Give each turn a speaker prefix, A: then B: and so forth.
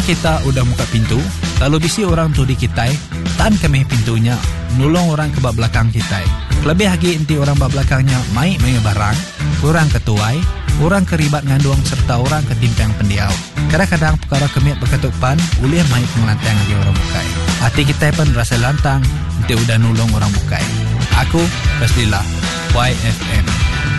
A: Misalnya kita udah buka pintu, lalu bisi orang tu di kita, tan kami pintunya, nulong orang ke bawah belakang kita. Lebih lagi inti orang bawah belakangnya mai barang, orang ketuai, orang keribat nganduang serta orang ketimpang pendiau. Kadang-kadang perkara kemiat berketupan, ulih mai pengelantang di orang bukai. Hati kita pun rasa lantang, inti udah nulong orang bukai. Aku, Rasdillah, YFM.